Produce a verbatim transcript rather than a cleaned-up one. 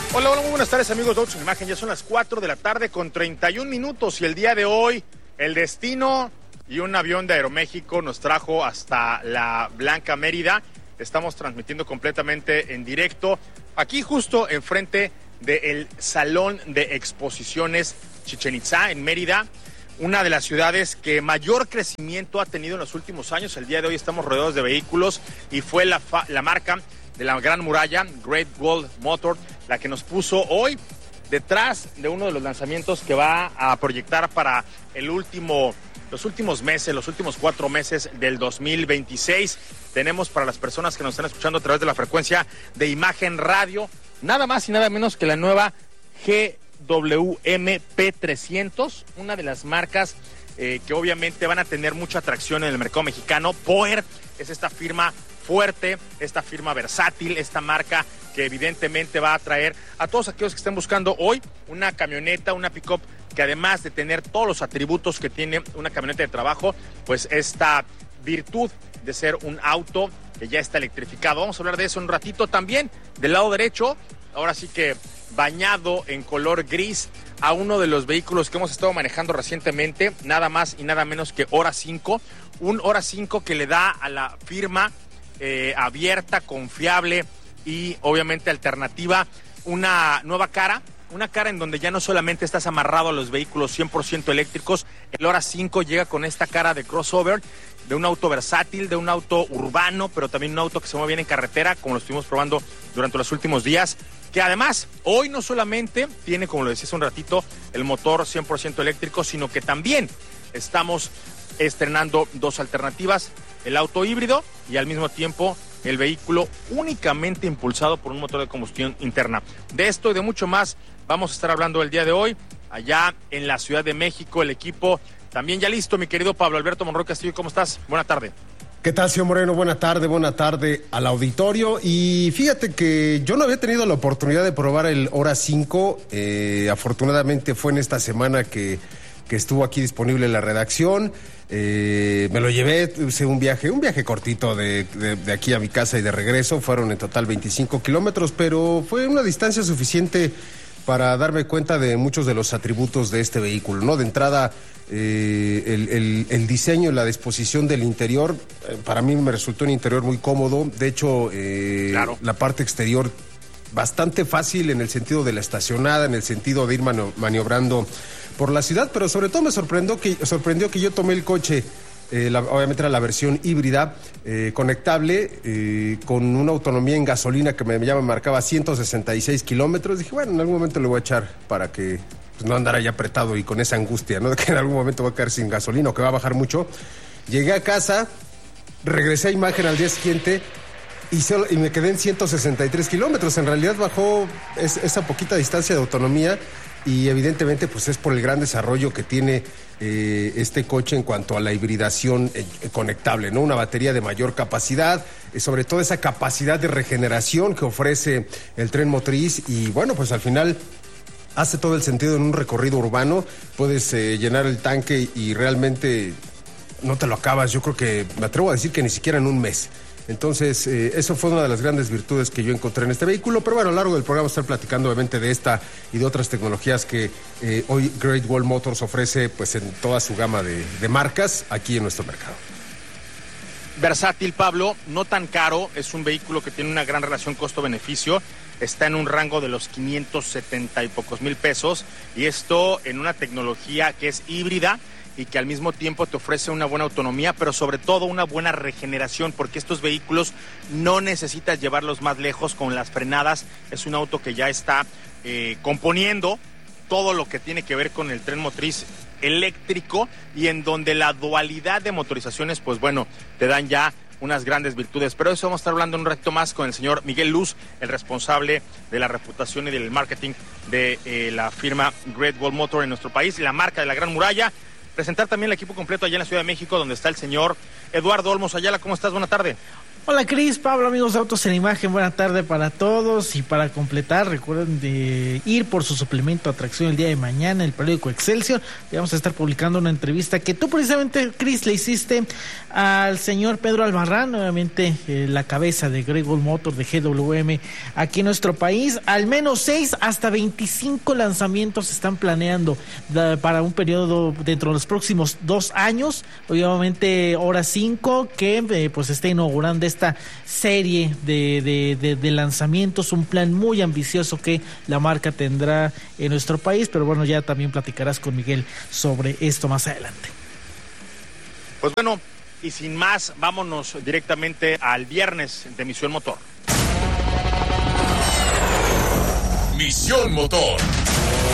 Hola, hola, muy buenas tardes amigos de Autos en Imagen. Ya son las cuatro de la tarde con treinta y un minutos y el día de hoy el destino y un avión de Aeroméxico nos trajo hasta la Blanca Mérida. Estamos transmitiendo completamente en directo aquí justo enfrente del Salón de Exposiciones Chichén Itzá en Mérida, una de las ciudades que mayor crecimiento ha tenido en los últimos años. El día de hoy estamos rodeados de vehículos y fue la, fa- la marca de la Gran Muralla, Great Wall Motor, la que nos puso hoy detrás de uno de los lanzamientos que va a proyectar para el último, los últimos meses, los últimos cuatro meses del dos mil veintiséis. Tenemos para las personas que nos están escuchando a través de la frecuencia de Imagen Radio, nada más y nada menos que la nueva G W M P trescientos, una de las marcas eh, que obviamente van a tener mucha atracción en el mercado mexicano. Power es esta firma fuerte, esta firma versátil, esta marca que evidentemente va a atraer a todos aquellos que estén buscando hoy una camioneta, una pick-up que además de tener todos los atributos que tiene una camioneta de trabajo, pues esta virtud de ser un auto que ya está electrificado. Vamos a hablar de eso un ratito también. Del lado derecho, ahora sí que bañado en color gris, a uno de los vehículos que hemos estado manejando recientemente, nada más y nada menos que Hora cinco, un Hora cinco que le da a la firma Eh, abierta, confiable y obviamente alternativa, una nueva cara, una cara en donde ya no solamente estás amarrado a los vehículos cien por ciento eléctricos. El Hora cinco llega con esta cara de crossover, de un auto versátil, de un auto urbano, pero también un auto que se mueve bien en carretera, como lo estuvimos probando durante los últimos días, que además hoy no solamente tiene, como lo decía hace un ratito, el motor cien por ciento eléctrico, sino que también estamos estrenando dos alternativas: el auto híbrido y al mismo tiempo el vehículo únicamente impulsado por un motor de combustión interna. De esto y de mucho más vamos a estar hablando el día de hoy, allá en la Ciudad de México. El equipo también ya listo, mi querido Pablo Alberto Monroy Castillo, ¿cómo estás? Buena tarde. ¿Qué tal, señor Moreno? Buena tarde, buena tarde al auditorio. Y fíjate que yo no había tenido la oportunidad de probar el Hora cinco. Eh, afortunadamente fue en esta semana que, que estuvo aquí disponible en la redacción. Eh, me lo llevé, hice un viaje, un viaje cortito de, de, de aquí a mi casa y de regreso. Fueron en total veinticinco kilómetros, pero fue una distancia suficiente para darme cuenta de muchos de los atributos de este vehículo, ¿no? De entrada, eh, el, el, el diseño y la disposición del interior, eh, para mí me resultó un interior muy cómodo. De hecho, eh, claro, la parte exterior bastante fácil en el sentido de la estacionada, en el sentido de ir mani- maniobrando por la ciudad, pero sobre todo me sorprendió que, sorprendió que yo tomé el coche, eh, la, obviamente era la versión híbrida, eh, conectable, eh, con una autonomía en gasolina que me, ya me marcaba ciento sesenta y seis kilómetros. Dije, bueno, en algún momento le voy a echar para que pues, no andara ya apretado y con esa angustia, ¿no? De que en algún momento voy a quedar sin gasolina o que va a bajar mucho. Llegué a casa, regresé a Imagen al día siguiente y, solo, y me quedé en ciento sesenta y tres kilómetros. En realidad bajó es, esa poquita distancia de autonomía. Y evidentemente pues es por el gran desarrollo que tiene eh, este coche en cuanto a la hibridación eh, conectable, ¿no? Una batería de mayor capacidad, eh, sobre todo esa capacidad de regeneración que ofrece el tren motriz. Y bueno, pues al final hace todo el sentido en un recorrido urbano. Puedes eh, llenar el tanque y realmente no te lo acabas. Yo creo que me atrevo a decir que ni siquiera en un mes. Entonces, eh, eso fue una de las grandes virtudes que yo encontré en este vehículo. Pero bueno, a lo largo del programa vamos a estar platicando obviamente de esta y de otras tecnologías que eh, hoy Great Wall Motors ofrece pues en toda su gama de, de marcas aquí en nuestro mercado. Versátil, Pablo, no tan caro, es un vehículo que tiene una gran relación costo-beneficio, está en un rango de los quinientos setenta y pocos mil pesos, y esto en una tecnología que es híbrida y que al mismo tiempo te ofrece una buena autonomía, pero sobre todo una buena regeneración, porque estos vehículos no necesitas llevarlos más lejos con las frenadas. Es un auto que ya está eh, componiendo todo lo que tiene que ver con el tren motriz eléctrico y en donde la dualidad de motorizaciones, pues bueno, te dan ya unas grandes virtudes. Pero eso vamos a estar hablando en un ratito más con el señor Miguel Luz, el responsable de la reputación y del marketing de eh, la firma Great Wall Motor en nuestro país, la marca de la Gran Muralla. Presentar también el equipo completo allá en la Ciudad de México, donde está el señor Eduardo Olmos Ayala. ¿Cómo estás? Buena tarde. Hola Cris, Pablo, amigos de Autos en Imagen, buena tarde para todos. Y para completar, recuerden de ir por su suplemento Atracción el día de mañana, el periódico Excelsior. Y vamos a estar publicando una entrevista que tú precisamente, Cris, le hiciste al señor Pedro Albarrán, nuevamente eh, la cabeza de Great Wall Motors de G W M aquí en nuestro país. Al menos seis hasta veinticinco lanzamientos se están planeando da, para un periodo dentro de los próximos dos años. Obviamente hora cinco que eh, pues está inaugurando esta serie de, de, de, de lanzamientos, un plan muy ambicioso que la marca tendrá en nuestro país, pero bueno, ya también platicarás con Miguel sobre esto más adelante. Pues bueno, y sin más, vámonos directamente al viernes de Misión Motor. Misión Motor.